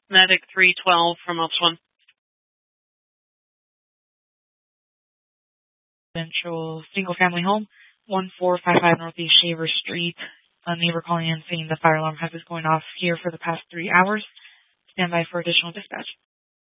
Medic 312 from Ops 1. Residential single-family home, 1455 Northeast Shaver Street. A neighbor calling in saying the fire alarm has been going off here for the past 3 hours. Stand by for additional dispatch.